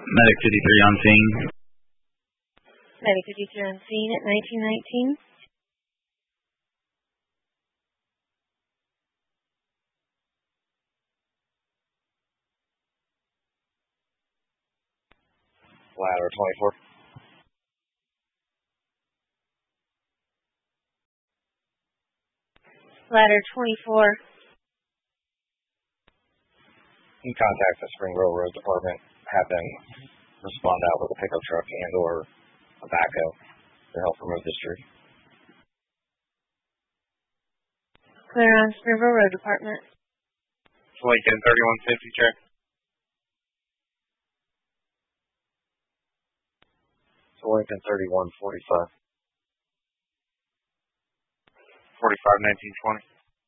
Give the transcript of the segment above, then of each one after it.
Medic 53 on scene. Medic 53 on scene at 1919. Ladder 24. Ladder 24. You contact the Spring Grove Road Department, have them respond out with a pickup truck and or a backhoe to help remove this tree. Clear on Springville Road Department. Lincoln 3150, check. Lincoln 3145. 45 1920.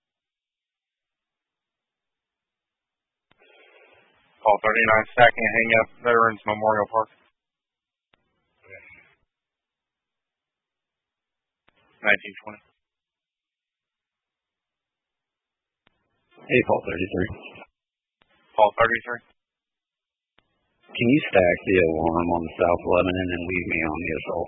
Call 39 stacking hang up Veterans Memorial Park. 1920. Hey, Paul 33. Call 33. Can you stack the alarm on the South Lebanon and leave me on the assault?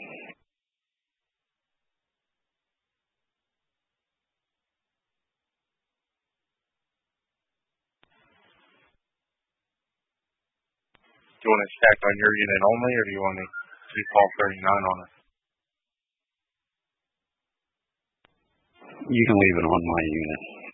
Do you want it stacked on your unit only, or do you want to do call 39 on it? You can leave it on my unit.